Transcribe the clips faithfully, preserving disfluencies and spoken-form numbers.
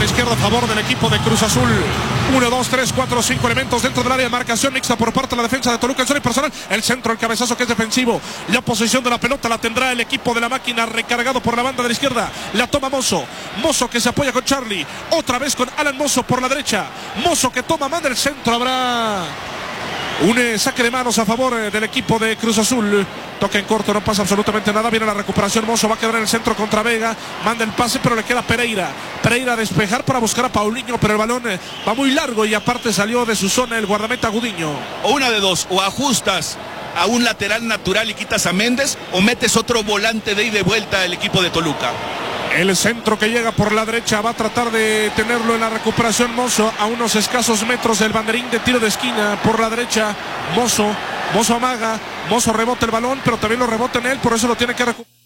la izquierda a favor del equipo de Cruz Azul. Uno, dos, tres, cuatro, cinco elementos dentro del área de marcación mixta por parte de la defensa de Toluca. El zona personal, el centro, el cabezazo que es defensivo. La posición de la pelota la tendrá el equipo de la máquina recargado por la banda de la izquierda. La toma Mozo. Mozo que se apoya con Charlie. Otra vez con Alan Mozo por la derecha. Mozo que toma manda el centro. Habrá un eh, saque de manos a favor eh, del equipo de Cruz Azul. Toca en corto, no pasa absolutamente nada. Viene la recuperación, Mozo va a quedar en el centro contra Vega. Manda el pase, pero le queda Pereira. Pereira a despejar para buscar a Paulinho, pero el balón eh, va muy largo y aparte salió de su zona el guardameta Gudiño. O una de dos, o ajustas a un lateral natural y quitas a Méndez, o metes otro volante de ida y vuelta al equipo de Toluca. El centro que llega por la derecha va a tratar de tenerlo en la recuperación Mozo a unos escasos metros del banderín de tiro de esquina por la derecha. Mozo, Mozo amaga, Mozo rebota el balón, pero también lo rebota en él, por eso lo tiene que recuperar.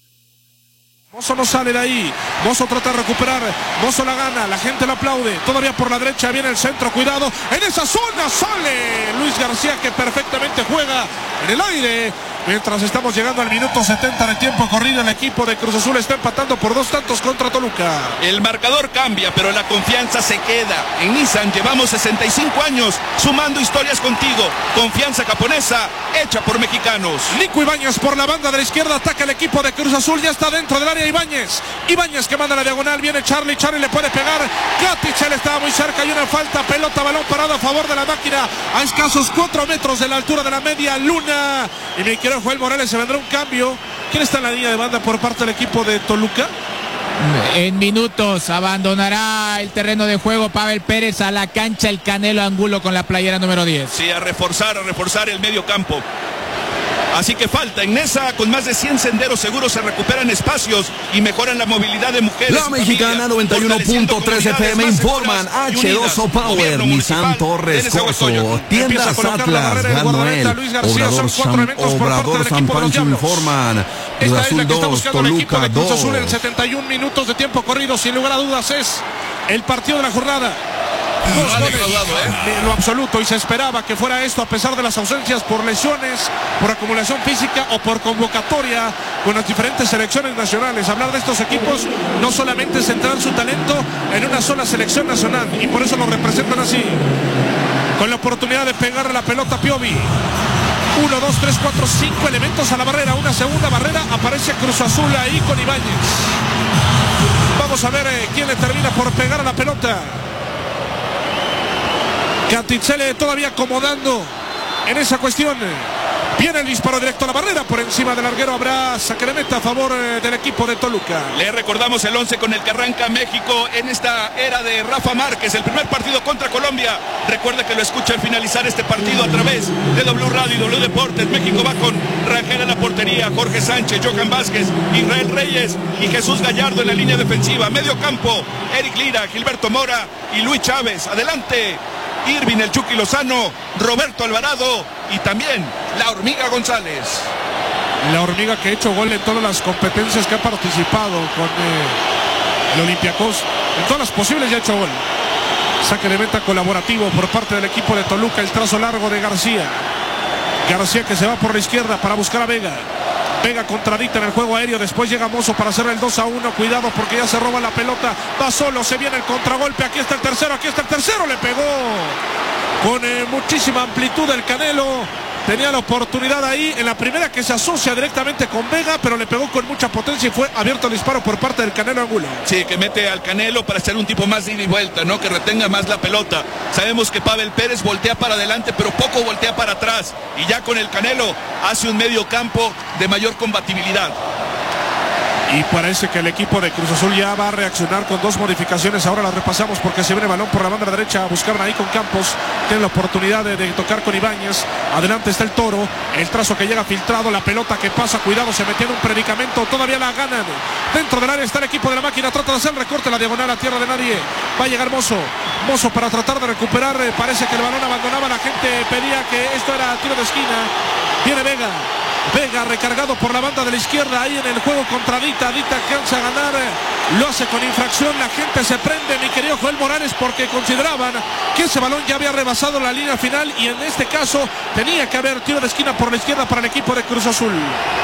Mozo no sale de ahí, Mozo trata de recuperar, Mozo la gana, la gente lo aplaude, todavía por la derecha viene el centro, cuidado, en esa zona sale Luis García que perfectamente juega en el aire. Mientras estamos llegando al minuto setenta de tiempo corrido, el equipo de Cruz Azul está empatando por dos tantos contra Toluca. El marcador cambia, pero la confianza se queda. En Nissan llevamos sesenta y cinco años sumando historias contigo. Confianza japonesa, hecha por mexicanos. Nico Ibáñez por la banda de la izquierda, ataca el equipo de Cruz Azul, ya está dentro del área Ibáñez. Ibáñez que manda la diagonal, viene Charlie, Charlie le puede pegar. Katic, él estaba muy cerca, hay una falta, pelota, balón parado a favor de la máquina, a escasos cuatro metros de la altura de la media luna. Y mi querido Joel Morales, se vendrá un cambio. ¿Quién está en la línea de banda por parte del equipo de Toluca? En minutos abandonará el terreno de juego Pavel Pérez, a la cancha el Canelo Angulo con la playera número diez. Sí, a reforzar, a reforzar el medio campo. Así que falta en Nesa, con más de cien senderos seguros se recuperan espacios y mejoran la movilidad de mujeres. La Mexicana noventa y uno punto tres F M informan. H dos O Power, Nissan Torres Corso, Tiendas Atlas, Manuel, Obrador San, Obrador San Pancho informan. Cruz Azul dos, Toluca dos. Cruz Azul en setenta y un minutos de tiempo corrido, sin lugar a dudas es el partido de la jornada. Dos goles en lo absoluto, y se esperaba que fuera esto a pesar de las ausencias por lesiones, por acumulación física o por convocatoria con las diferentes selecciones nacionales. Hablar de estos equipos no solamente es centrar su talento en una sola selección nacional, y por eso lo representan así, con la oportunidad de pegar la pelota Piovi. Uno, dos, tres, cuatro, cinco elementos a la barrera, una segunda barrera, aparece Cruz Azul ahí con Ibáñez. Vamos a ver eh, quién le termina por pegar a la pelota. Catizzele todavía acomodando en esa cuestión. Viene el disparo directo a la barrera, por encima del larguero habrá saque de meta a favor eh, del equipo de Toluca. Le recordamos el once con el que arranca México en esta era de Rafa Márquez, el primer partido contra Colombia. Recuerda que lo escucha al finalizar este partido a través de W Radio y W Deportes. México va con Rangel en la portería, Jorge Sánchez, Johan Vázquez, Israel Reyes y Jesús Gallardo en la línea defensiva. Medio campo, Eric Lira, Gilberto Mora y Luis Chávez. Adelante, Irving el Chucky Lozano, Roberto Alvarado y también la Hormiga González. La Hormiga que ha hecho gol en todas las competencias que ha participado con eh, el Olympiacos. En todas las posibles ya ha hecho gol. Saque de meta colaborativo por parte del equipo de Toluca. El trazo largo de García. García que se va por la izquierda para buscar a Vega. Vega contradicta en el juego aéreo, después llega Mozo para hacer el dos a uno, cuidado porque ya se roba la pelota, va solo, se viene el contragolpe, aquí está el tercero, aquí está el tercero, le pegó con eh, muchísima amplitud el Canelo, tenía la oportunidad ahí, en la primera que se asocia directamente con Vega, pero le pegó con mucha potencia y fue abierto el disparo por parte del Canelo Angulo. Sí, que mete al Canelo para ser un tipo más de ida y vuelta, ¿no? Que retenga más la pelota. Sabemos que Pavel Pérez voltea para adelante, pero poco voltea para atrás. Y ya con el Canelo hace un medio campo de mayor combatibilidad. Y parece que el equipo de Cruz Azul ya va a reaccionar con dos modificaciones. Ahora las repasamos porque se viene el balón por la banda derecha. Buscaron ahí con Campos. Tienen la oportunidad de, de tocar con Ibáñez. Adelante está el Toro. El trazo que llega filtrado. La pelota que pasa. Cuidado, se metió en un predicamento. Todavía la ganan. Dentro del área está el equipo de la máquina. Trata de hacer el recorte. La diagonal a tierra de nadie. Va a llegar Mozo. Mozo para tratar de recuperar. Parece que el balón abandonaba. La gente pedía que esto era tiro de esquina. Viene Vega. Vega recargado por la banda de la izquierda, ahí en el juego contra Dita, Dita alcanza a ganar, lo hace con infracción, la gente se prende, mi querido Joel Morales, porque consideraban que ese balón ya había rebasado la línea final y en este caso tenía que haber tiro de esquina por la izquierda para el equipo de Cruz Azul.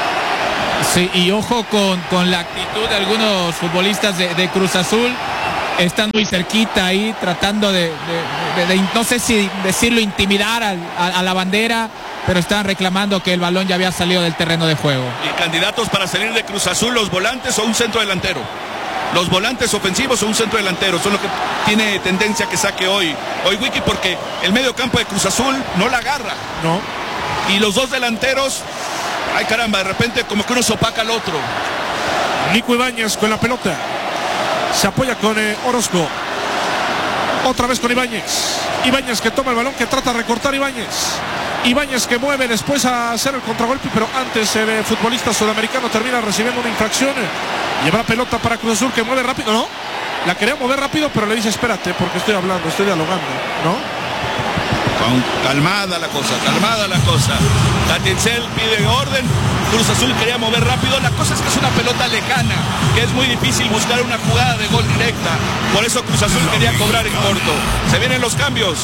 Sí, y ojo con, con la actitud de algunos futbolistas de, de Cruz Azul, están muy cerquita ahí, tratando de, de, de, de no sé si decirlo, intimidar a, a, a la bandera, pero están reclamando que el balón ya había salido del terreno de juego. Y candidatos para salir de Cruz Azul, los volantes o un centro delantero. Los volantes ofensivos o un centro delantero son lo que tiene tendencia que saque hoy, hoy Wiki, porque el medio campo de Cruz Azul no la agarra. No. Y los dos delanteros, ay caramba, de repente como que uno sopaca al otro. Nico Ibáñez con la pelota. Se apoya con eh, Orozco. Otra vez con Ibáñez. Ibáñez que toma el balón, que trata de recortar Ibáñez. Ibáñez que mueve después a hacer el contragolpe, pero antes el eh, futbolista sudamericano termina recibiendo una infracción. Lleva la pelota para Cruz Azul, que mueve rápido, ¿no? La quería mover rápido, pero le dice espérate porque estoy hablando, estoy dialogando, ¿no? Con, calmada la cosa, calmada la cosa. Gatitzel pide orden. Cruz Azul quería mover rápido. La cosa es que es una pelota lejana, que es muy difícil buscar una jugada de gol directa. Por eso Cruz Azul quería cobrar en corto. Se vienen los cambios.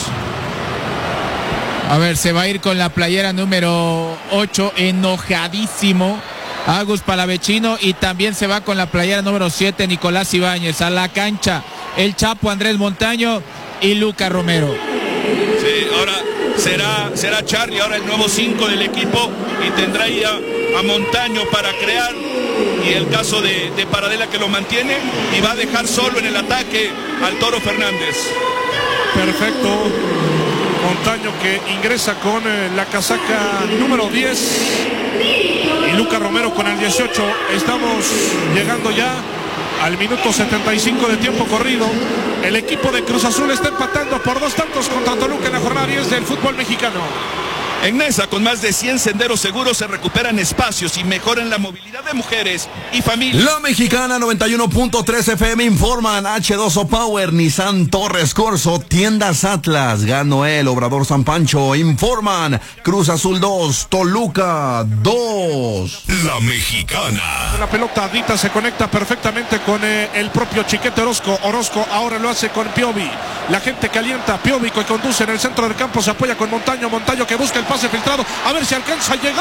A ver, se va a ir con la playera número ocho, enojadísimo Agus Palavecino, y también se va con la playera número siete, Nicolás Ibáñez. A la cancha el Chapo Andrés Montaño y Luca Romero. Sí, ahora será, será Charly, ahora el nuevo cinco del equipo, y tendrá ahí a, a Montaño para crear, y el caso de, de Paradela que lo mantiene, y va a dejar solo en el ataque al Toro Fernández. Perfecto. Montaño que ingresa con eh, la casaca número diez y Luca Romero con el dieciocho. Estamos llegando ya al minuto setenta y cinco de tiempo corrido. El equipo de Cruz Azul está empatando por dos tantos contra Toluca en la jornada diez del fútbol mexicano. En Nesa, con más de cien senderos seguros, se recuperan espacios y mejoran la movilidad de mujeres y familias. La Mexicana noventa y uno punto tres F M informan. H dos O Power, Nissan Torres Corso, Tiendas Atlas, Ganoel, Obrador San Pancho informan. Cruz Azul dos, Toluca dos. La Mexicana. La pelota Adita se conecta perfectamente con eh, el propio Chiquete Orozco. Orozco ahora lo hace con Piovi. La gente calienta. Piovi que conduce en el centro del campo, se apoya con Montaño. Montaño que busca el pase filtrado, a ver si alcanza a llegar.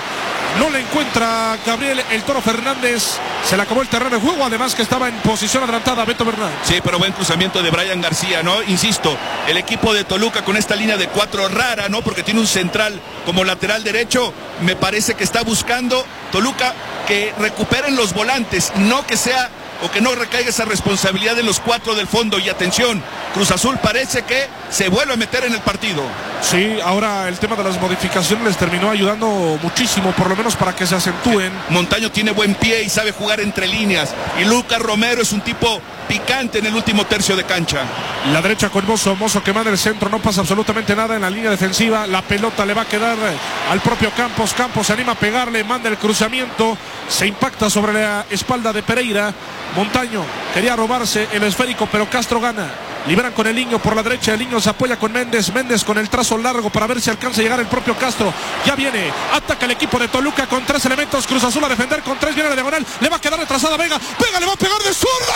No le encuentra Gabriel el Toro Fernández. Se le acabó el terreno de juego, además que estaba en posición adelantada Beto Bernal. Sí, pero buen cruzamiento de Brian García, ¿no? Insisto, el equipo de Toluca con esta línea de cuatro rara, ¿no? Porque tiene un central como lateral derecho. Me parece que está buscando Toluca que recuperen los volantes, no que sea o que no recaiga esa responsabilidad en los cuatro del fondo. Y atención, Cruz Azul parece que se vuelve a meter en el partido. Sí, ahora el tema de las modificaciones les terminó ayudando muchísimo, por lo menos para que se acentúen. Montaño tiene buen pie y sabe jugar entre líneas, y Lucas Romero es un tipo picante en el último tercio de cancha. La derecha con Mozo, Mozo que manda el centro, no pasa absolutamente nada en la línea defensiva. La pelota le va a quedar al propio Campos. Campos se anima a pegarle, manda el cruzamiento, se impacta sobre la espalda de Pereira. Montaño quería robarse el esférico, pero Castro gana. Liberan con el Niño por la derecha, el Niño se apoya con Méndez, Méndez con el trazo largo para ver si alcanza a llegar el propio Castro. Ya viene, ataca el equipo de Toluca con tres elementos. Cruz Azul a defender con tres, viene la diagonal, le va a quedar retrasada Vega. Vega le va a pegar de zurda.